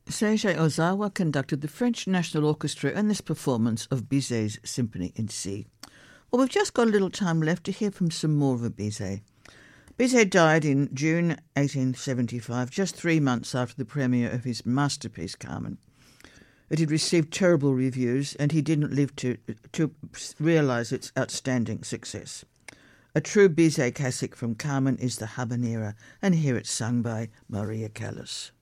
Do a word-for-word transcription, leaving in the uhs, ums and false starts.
Seiji Ozawa conducted the French National Orchestra in this performance of Bizet's Symphony in C. Well, we've just got a little time left to hear from some more of a Bizet. Bizet died in June eighteen seventy-five, just three months after the premiere of his masterpiece, Carmen. It had received terrible reviews, and he didn't live to, to realise its outstanding success. A true Bizet classic from Carmen is the Habanera, and here it's sung by Maria Callas.